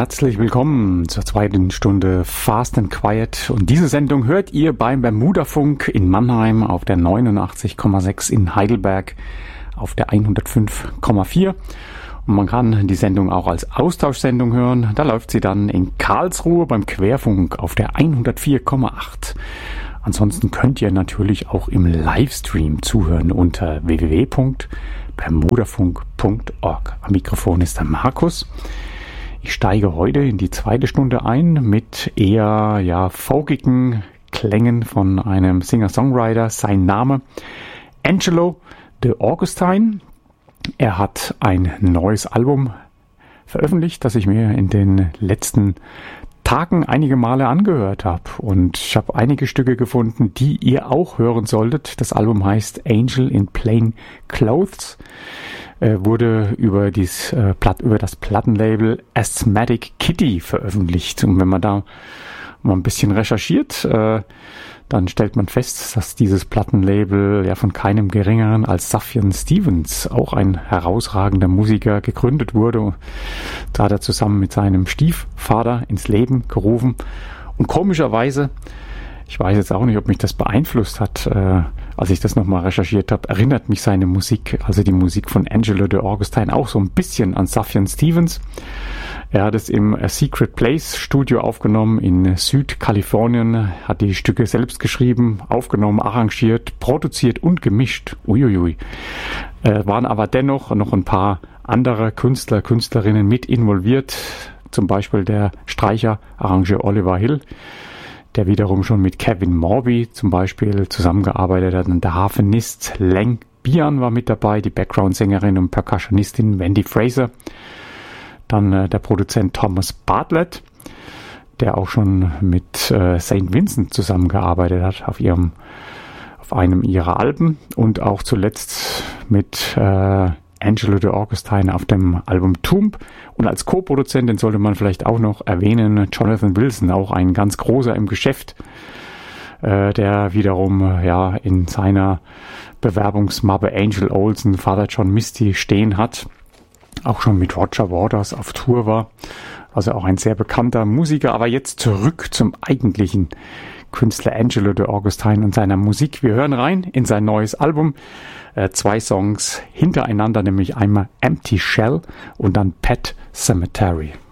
Herzlich willkommen zur zweiten Stunde Fast and Quiet. Und diese Sendung hört ihr beim Bermudafunk in Mannheim auf der 89,6, in Heidelberg auf der 105,4. Und man kann die Sendung auch als Austauschsendung hören. Da läuft sie dann in Karlsruhe beim Querfunk auf der 104,8. Ansonsten könnt ihr natürlich auch im Livestream zuhören unter www.bermudafunk.org. Am Mikrofon ist der Markus. Ich steige heute in die zweite Stunde ein mit eher folkigen Klängen von einem Singer-Songwriter. Sein Name Angelo De Augustine. Er hat ein neues Album veröffentlicht, das ich mir in den letzten Tagen einige Male angehört habe. Und ich habe einige Stücke gefunden, die ihr auch hören solltet. Das Album heißt Angel in Plain Clothes. Wurde über das Plattenlabel Asthmatic Kitty veröffentlicht. Und wenn man da mal ein bisschen recherchiert, dann stellt man fest, dass dieses Plattenlabel ja von keinem geringeren als Sufjan Stevens, auch ein herausragender Musiker, gegründet wurde. Da hat er zusammen mit seinem Stiefvater ins Leben gerufen. Und komischerweise, ich weiß jetzt auch nicht, ob mich das beeinflusst hat, als ich das nochmal recherchiert habe, erinnert mich seine Musik, also die Musik von Angelo De Augustine, auch so ein bisschen an Sufjan Stevens. Er hat es im Secret Place Studio aufgenommen in Südkalifornien, hat die Stücke selbst geschrieben, aufgenommen, arrangiert, produziert und gemischt. Uiuiui. Waren aber dennoch noch ein paar andere Künstler, Künstlerinnen mit involviert, zum Beispiel der Streicher-Arrangeur Oliver Hill, der wiederum schon mit Kevin Morby zum Beispiel zusammengearbeitet hat. Und der Harfenist Lang Bian war mit dabei, die Background-Sängerin und Percussionistin Wendy Fraser. Dann der Produzent Thomas Bartlett, der auch schon mit St. Vincent zusammengearbeitet hat auf einem ihrer Alben und auch zuletzt mit Angelo De Augustine auf dem Album Tomb. Und als Co-Produzentin sollte man vielleicht auch noch erwähnen Jonathan Wilson, auch ein ganz großer im Geschäft, der wiederum in seiner Bewerbungsmappe Angel Olsen, Father John Misty stehen hat, auch schon mit Roger Waters auf Tour war, also auch ein sehr bekannter Musiker. Aber jetzt zurück zum eigentlichen Künstler Angelo De Augustine und seiner Musik. Wir hören rein in sein neues Album. 2 Songs hintereinander, nämlich einmal Empty Shell und dann Pet Cemetery.